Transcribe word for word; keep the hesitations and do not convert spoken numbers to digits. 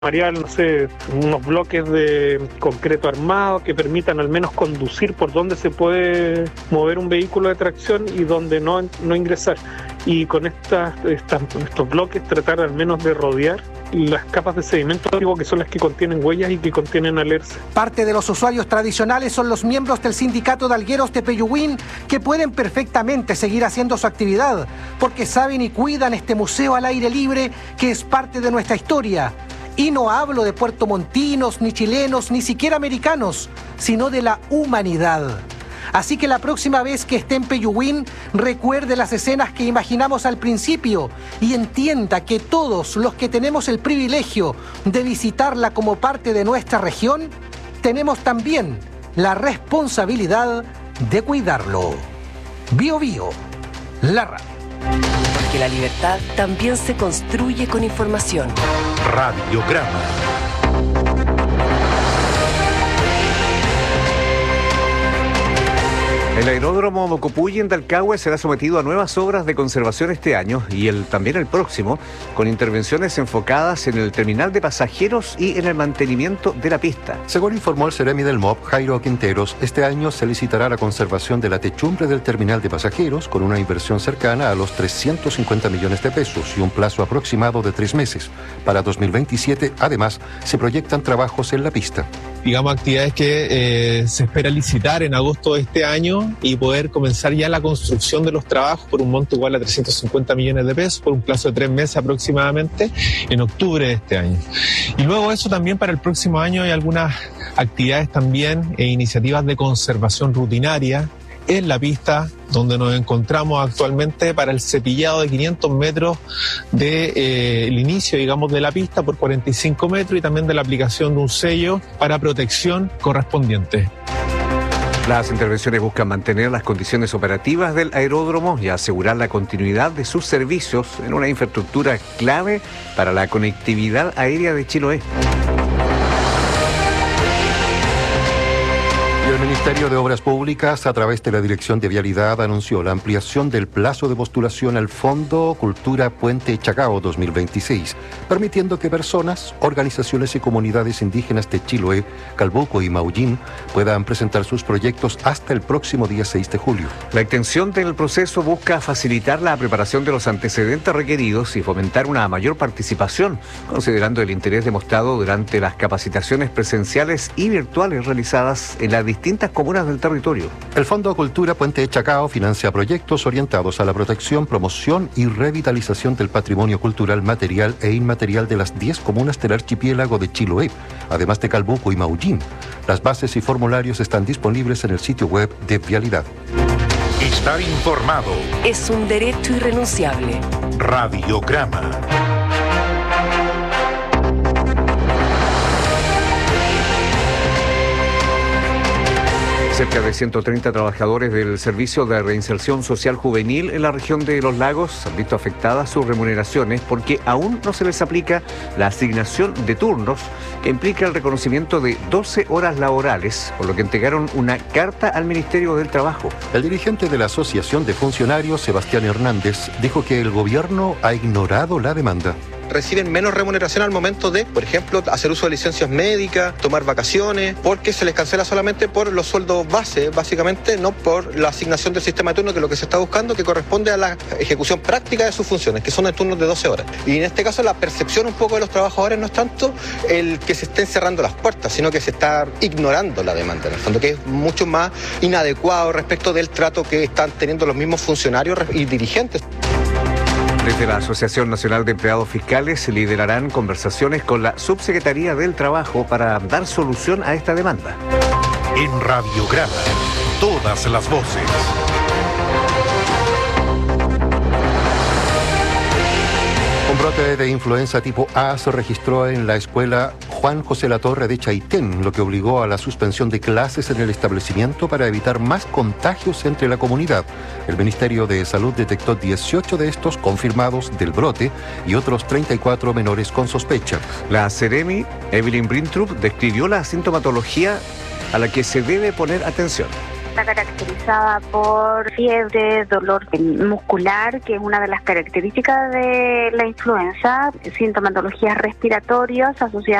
María, no sé, unos bloques de concreto armado que permitan al menos conducir por donde se puede mover un vehículo de tracción y donde no, no ingresar. Y con estas, estas, estos bloques tratar al menos de rodear las capas de sedimento activo que son las que contienen huellas y que contienen alerce. Parte de los usuarios tradicionales son los miembros del sindicato de algueros de Peyúguin, que pueden perfectamente seguir haciendo su actividad porque saben y cuidan este museo al aire libre que es parte de nuestra historia. Y no hablo de puertomontinos, ni chilenos, ni siquiera americanos, sino de la humanidad. Así que la próxima vez que esté en Peyúguin, recuerde las escenas que imaginamos al principio y entienda que todos los que tenemos el privilegio de visitarla como parte de nuestra región, tenemos también la responsabilidad de cuidarlo. Bío Bío, la radio. Porque la libertad también se construye con información. Radiograma. El aeródromo Mocopuyi en Talcahué será sometido a nuevas obras de conservación este año y el, también el próximo, con intervenciones enfocadas en el terminal de pasajeros y en el mantenimiento de la pista. Según informó el Seremi del M O P, Jairo Quinteros, este año se licitará la conservación de la techumbre del terminal de pasajeros con una inversión cercana a los trescientos cincuenta millones de pesos y un plazo aproximado de tres meses. Para dos mil veintisiete, además, se proyectan trabajos en la pista. Digamos, actividades que eh, se espera licitar en agosto de este año y poder comenzar ya la construcción de los trabajos por un monto igual a trescientos cincuenta millones de pesos por un plazo de tres meses aproximadamente en octubre de este año. Y luego eso también para el próximo año hay algunas actividades también e iniciativas de conservación rutinaria en la pista donde nos encontramos actualmente para el cepillado de quinientos metros del de, eh, inicio, digamos, de la pista por cuarenta y cinco metros y también de la aplicación de un sello para protección correspondiente. Las intervenciones buscan mantener las condiciones operativas del aeródromo y asegurar la continuidad de sus servicios en una infraestructura clave para la conectividad aérea de Chiloé. El Ministerio de Obras Públicas, a través de la Dirección de Vialidad, anunció la ampliación del plazo de postulación al Fondo Cultura Puente Chacao dos mil veintiséis, permitiendo que personas, organizaciones y comunidades indígenas de Chiloé, Calbuco y Maullín puedan presentar sus proyectos hasta el próximo día seis de julio. La extensión del proceso busca facilitar la preparación de los antecedentes requeridos y fomentar una mayor participación, considerando el interés demostrado durante las capacitaciones presenciales y virtuales realizadas en la distintas comunas del territorio. El Fondo Cultura Puente Chacao financia proyectos orientados a la protección, promoción y revitalización del patrimonio cultural material e inmaterial de las diez comunas del archipiélago de Chiloé, además de Calbuco y Maullín. Las bases y formularios están disponibles en el sitio web de Vialidad. Estar informado es un derecho irrenunciable. Radiograma. Cerca de ciento treinta trabajadores del Servicio de Reinserción Social Juvenil en la región de Los Lagos han visto afectadas sus remuneraciones porque aún no se les aplica la asignación de turnos que implica el reconocimiento de doce horas laborales, por lo que entregaron una carta al Ministerio del Trabajo. El dirigente de la Asociación de Funcionarios, Sebastián Hernández, dijo que el gobierno ha ignorado la demanda. Reciben menos remuneración al momento de, por ejemplo, hacer uso de licencias médicas, tomar vacaciones, porque se les cancela solamente por los sueldos base, básicamente, no por la asignación del sistema de turno, que es lo que se está buscando, que corresponde a la ejecución práctica de sus funciones, que son de turnos de doce horas. Y en este caso la percepción un poco de los trabajadores no es tanto el que se estén cerrando las puertas, sino que se está ignorando la demanda, en el fondo, que es mucho más inadecuado respecto del trato que están teniendo los mismos funcionarios y dirigentes. Desde la Asociación Nacional de Empleados Fiscales liderarán conversaciones con la Subsecretaría del Trabajo para dar solución a esta demanda. En Radiograma, todas las voces. Un brote de influenza tipo A se registró en la escuela Juan José Latorre de Chaitén, lo que obligó a la suspensión de clases en el establecimiento para evitar más contagios entre la comunidad. El Ministerio de Salud detectó dieciocho de estos confirmados del brote y otros treinta y cuatro menores con sospecha. La Seremi, Evelyn Brintrup, describió la sintomatología a la que se debe poner atención. Está caracterizada por fiebre, dolor muscular, que es una de las características de la influenza, sintomatologías respiratorias asociadas